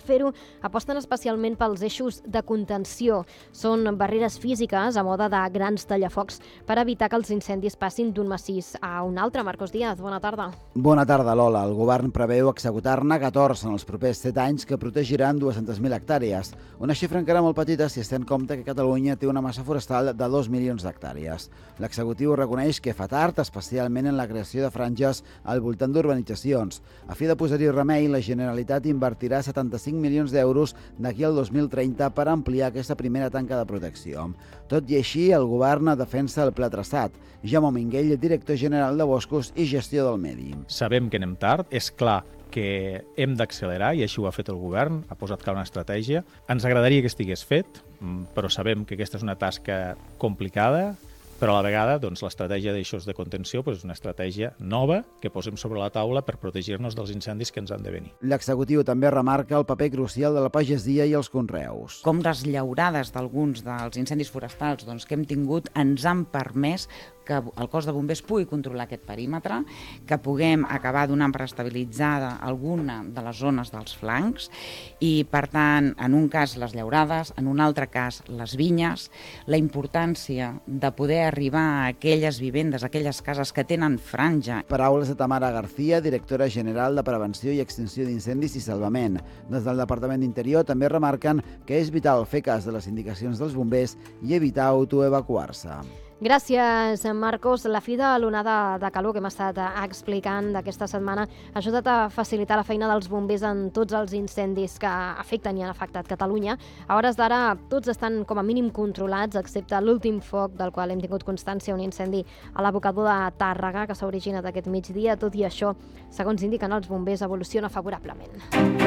fer-ho aposten especialment pels eixos de contenció. Són barreres físiques a moda de grans tallafocs per evitar que els incendis passin d'un massís a un altre. Marcos Díaz, bona tarda. Bona tarda, Lola. El govern preveu executar-ne 14 en els propers 7 anys que protegiran 200.000 hectàrees. Una xifra encara molt petita si es té en compte que Catalunya té una massa forestal de 2 milions d'hectàrees. L'executiu reconeix que fa tard, especialment en la creació de franges al voltant d'urbanitzacions. A fi de posar-hi remei, la Generalitat invertirà 75 milions d'euros d'aquí al 2030 per ampliar aquesta primera tanca de protecció. Tot i així, el govern defensa el pla traçat. Jaume Minguell, director general de Boscos i Gestió del Medi. Sabem que anem tard, és clar que hem d'accelerar i així ho ha fet el govern, ha posat clar una estratègia. Ens agradaria que estigués fet, però sabem que aquesta és una tasca complicada, però a la vegada l'estratègia d'eixos de contenció és una estratègia nova que posem sobre la taula per protegir-nos dels incendis que ens han de venir. L'executiu també remarca el paper crucial de la pagesia i els conreus. Com les llaurades d'alguns dels incendis forestals que hem tingut ens han permès que el cos de bombers pugui controlar aquest perímetre, que puguem acabar donant per estabilitzada alguna de les zones dels flancs i, per tant, en un cas les llaurades, en un altre cas les vinyes, la importància de poder arribar a aquelles vivendes, a aquelles cases que tenen franja. Paraules de Tamara García, directora general de Prevenció i Extinció d'Incendis i Salvament. Des del Departament d'Interior també remarquen que és vital fer cas de les indicacions dels bombers i evitar autoevacuar-se. Gràcies, Marcos. La fi de l'onada de calor que hem estat explicant d'aquesta setmana ha ajudat a facilitar la feina dels bombers en tots els incendis que afecten i han afectat Catalunya. A hores d'ara, tots estan com a mínim controlats, excepte l'últim foc del qual hem tingut constància, un incendi a l'abocador de Tàrrega, que s'ha originat aquest migdia. Tot i això, segons indiquen els bombers, evoluciona favorablement.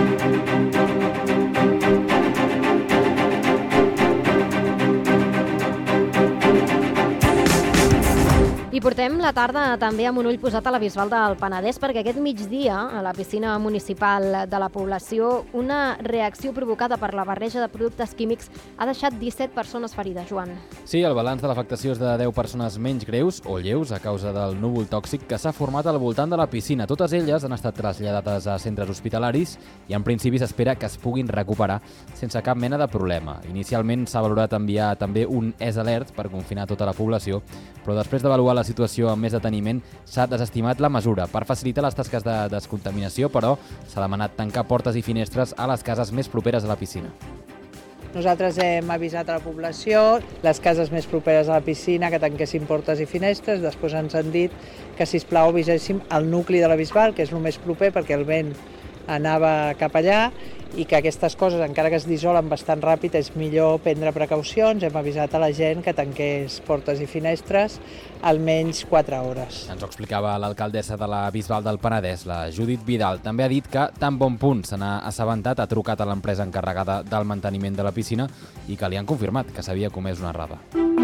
I portem la tarda també amb un ull posat a la Bisbal del Penedès, perquè aquest migdia, a la piscina municipal de la població, una reacció provocada per la barreja de productes químics ha deixat 17 persones ferides, Joan. Sí, el balanç de l'afectació és de 10 persones menys greus o lleus a causa del núvol tòxic que s'ha format al voltant de la piscina. Totes elles han estat traslladades a centres hospitalaris i en principi s'espera que es puguin recuperar sense cap mena de problema. Inicialment s'ha valorat enviar també un ES-Alert per confinar tota la població, però després d'avaluar la situació amb més deteniment s'ha desestimat la mesura. Per facilitar les tasques de descontaminació, però, s'ha demanat tancar portes i finestres a les cases més properes a la piscina. Nosaltres hem avisat a la població, les cases més properes a la piscina, que tanquessin portes i finestres. Després ens han dit que, sisplau, aviséssim el nucli de la Bisbal, que és el més proper perquè el vent anava cap allà, i que aquestes coses, encara que es dissolen bastant ràpid, és millor prendre precaucions. Hem avisat a la gent que tanqués portes i finestres almenys 4 hores. Ens ho explicava l'alcaldessa de la Bisbal del Penedès, la Judit Vidal. També ha dit que tan bon punt se n'ha assabentat, ha trucat a l'empresa encarregada del manteniment de la piscina i que li han confirmat que s'havia comès una errada.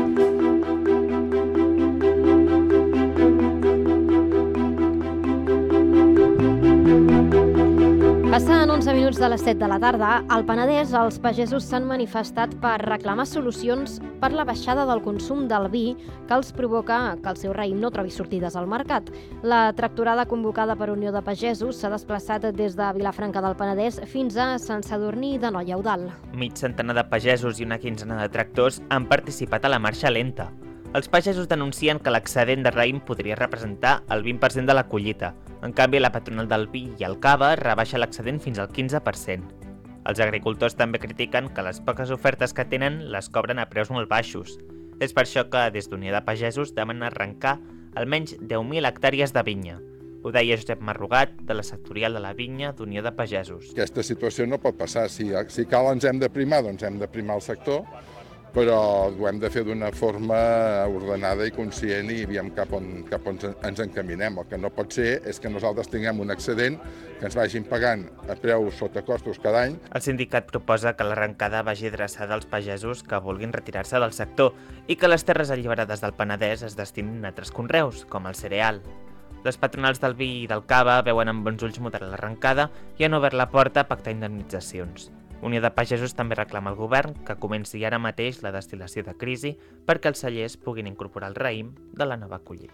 Passen 11 minuts de les 7 de la tarda. Al Penedès, els pagesos s'han manifestat per reclamar solucions per la baixada del consum del vi que els provoca que el seu raïm no trobi sortides al mercat. La tractorada convocada per Unió de Pagesos s'ha desplaçat des de Vilafranca del Penedès fins a Sant Sadurní d'Anoia Eudald. Mig centenar de pagesos i una quinzena de tractors han participat a la marxa lenta. Els pagesos denuncien que l'excedent de raïm podria representar el 20% de la collita. En canvi, la patronal del vi i el cava rebaixa l'excedent fins al 15%. Els agricultors també critiquen que les poques ofertes que tenen les cobren a preus molt baixos. És per això que des d'Unió de Pagesos demanen arrencar almenys 10.000 hectàrees de vinya. Ho deia Josep Marrugat, de la sectorial de la vinya d'Unió de Pagesos. Aquesta situació no pot passar. Si cal ens hem de primar, doncs hem de primar el sector, però ho hem de fer d'una forma ordenada i conscient i veiem cap on ens encaminem. El que no pot ser és que nosaltres tinguem un excedent que ens vagin pagant a preus sota costos cada any. El sindicat proposa que l'arrencada vagi adreçada als pagesos que vulguin retirar-se del sector i que les terres alliberades del Penedès es destinin a altres conreus, com el cereal. Les patronals del vi i del cava veuen amb bons ulls moderar l'arrencada i han obert la porta a pactar indemnitzacions. Unió de Pagesos també reclama al govern que comenci ara mateix la destil·lació de crisi perquè els cellers puguin incorporar el raïm de la nova collita.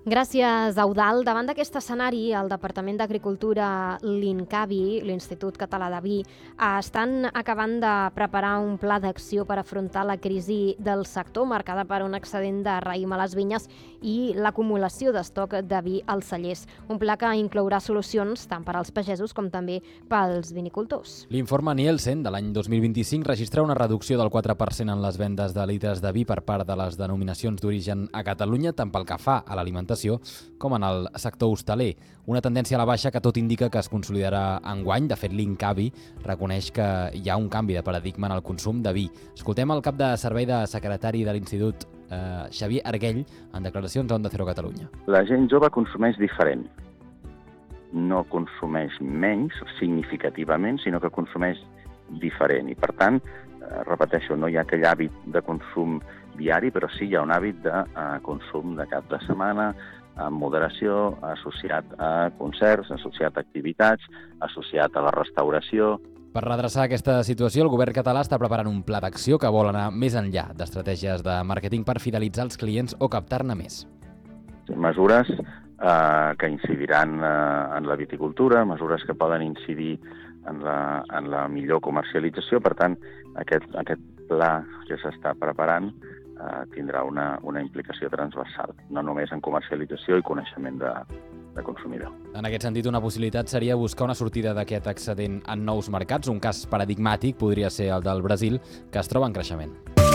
Gràcies, Eudald. Davant d'aquest escenari, el Departament d'Agricultura, l'INCAVI, l'Institut Català de Vi, estan acabant de preparar un pla d'acció per afrontar la crisi del sector, marcada per un excedent de raïm a les vinyes i l'acumulació d'estoc de vi als cellers. Un pla que inclourà solucions tant per als pagesos com també pels vinicultors. L'informe Nielsen de l'any 2025 registra una reducció del 4% en les vendes de litres de vi per part de les denominacions d'origen a Catalunya, tant pel que fa a l'alimentació com en el sector hostaler. Una tendència a la baixa que tot indica que es consolidarà enguany. De fet, l'INCAVI reconeix que hi ha un canvi de paradigma en el consum de vi. Escoltem el cap de servei de secretari de l'Institut, Xavier Arguell, en declaracions a Onda Cero Catalunya. La gent jove consumeix diferent. No consumeix menys significativament, sinó que consumeix diferent. I, per tant, repeteixo, no hi ha aquell hàbit de consum diari, però sí hi ha un hàbit de consum de cap de setmana, amb moderació, associat a concerts, associat a activitats, associat a la restauració. Per redreçar aquesta situació, el govern català està preparant un pla d'acció que vol anar més enllà d'estratègies de màrqueting per fidelitzar els clients o captar-ne més. Mesures que incidiran en la viticultura, mesures que poden incidir en la millor comercialització. Per tant, aquest pla que s'està preparant tindrà una implicació transversal, no només en comercialització i coneixement de consumidor. En aquest sentit, una possibilitat seria buscar una sortida d'aquest excedent en nous mercats. Un cas paradigmàtic podria ser el del Brasil, que es troba en creixement.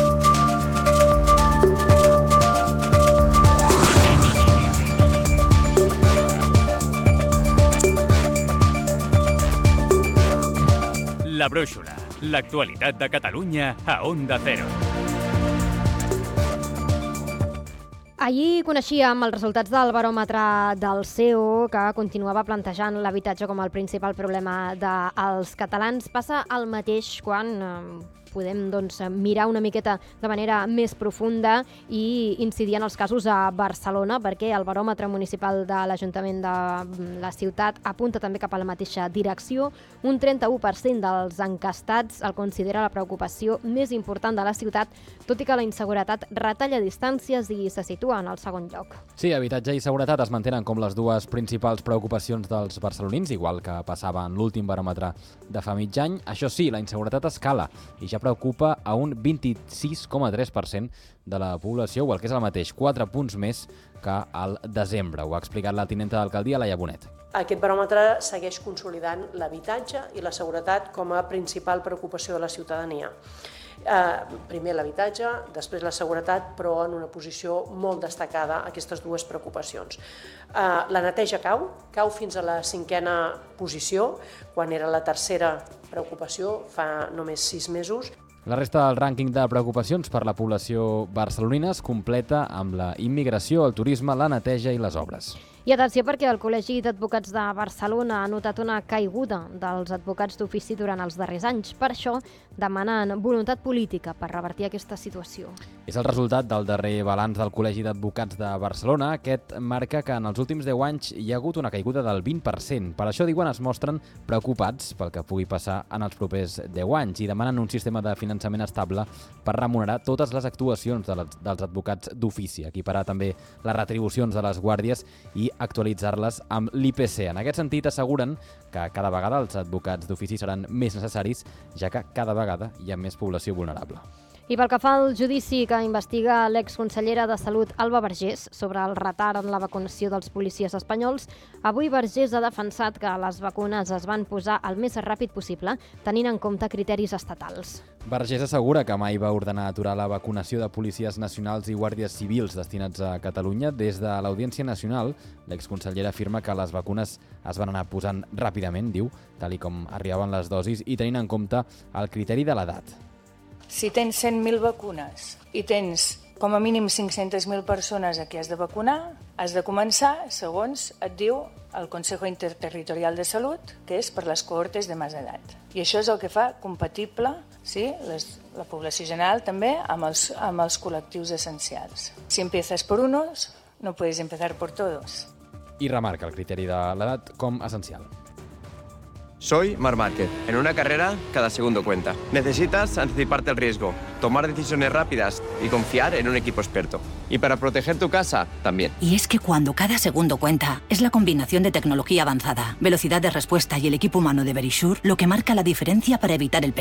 La Brúixola, l'actualitat de Catalunya a Onda Cero. Ahir coneixíem els resultats del baròmetre del CEO, que continuava plantejant l'habitatge com el principal problema dels catalans. Passa el mateix quan podem mirar una miqueta de manera més profunda i incidir en els casos a Barcelona, perquè el baròmetre municipal de l'Ajuntament de la ciutat apunta també cap a la mateixa direcció. Un 31% dels encastats el considera la preocupació més important de la ciutat, tot i que la inseguretat retalla distàncies i se situa en el segon lloc. Sí, habitatge i seguretat es mantenen com les dues principals preocupacions dels barcelonins, igual que passava en l'últim baròmetre de fa mig any. Això sí, la inseguretat escala i ja preocupa a un 26,3% de la població, o el que és el mateix, 4 punts més que al desembre. Ho ha explicat la tinenta d'alcaldia, Laia Bonet. Aquest baròmetre segueix consolidant l'habitatge i la seguretat com a principal preocupació de la ciutadania. Primer l'habitatge, després la seguretat, però en una posició molt destacada aquestes dues preocupacions. La neteja cau fins a la 5a posició, quan era la tercera preocupació fa només 6 mesos. La resta del rànquing de preocupacions per la població barcelonina es completa amb la immigració, el turisme, la neteja i les obres. I atenció, perquè el Col·legi d'Advocats de Barcelona ha notat una caiguda dels advocats d'ofici durant els darrers anys. Per això demanen voluntat política per revertir aquesta situació. És el resultat del darrer balanç del Col·legi d'Advocats de Barcelona. Aquest marca que en els últims 10 anys hi ha hagut una caiguda del 20%. Per això, diuen, es mostren preocupats pel que pugui passar en els propers 10 anys i demanen un sistema de finançament estable per remunerar totes les actuacions dels advocats d'ofici, equiparar també les retribucions de les guàrdies i actualitzar-les amb l'IPC. En aquest sentit, asseguren que cada vegada els advocats d'ofici seran més necessaris, ja que cada vegada hi ha més població vulnerable. I pel que fa al judici que investiga l'exconsellera de Salut, Alba Vergés, sobre el retard en la vacunació dels policies espanyols, avui Vergés ha defensat que les vacunes es van posar el més ràpid possible, tenint en compte criteris estatals. Vergés assegura que mai va ordenar aturar la vacunació de policies nacionals i guàrdies civils destinats a Catalunya. Des de l'Audiència Nacional, l'exconsellera afirma que les vacunes es van anar posant ràpidament, diu, tal com arribaven les dosis i tenint en compte el criteri de l'edat. Si tens 100.000 vacunes i tens com a mínim 500.000 persones a qui has de vacunar, has de començar, segons et diu el Consejo Interterritorial de Salut, que és per les cohortes de més edat. I això és el que fa compatible, sí, la població general també amb els col·lectius essencials. Si empiezas por unos, no puedes empezar por todos. I remarca el criteri de l'edat com essencial. Soy Marc Márquez. En una carrera, cada segundo cuenta. Necesitas anticiparte al riesgo, tomar decisiones rápidas y confiar en un equipo experto. Y para proteger tu casa, también. Y es que cuando cada segundo cuenta, es la combinación de tecnología avanzada, velocidad de respuesta y el equipo humano de Verisure lo que marca la diferencia para evitar el peligro.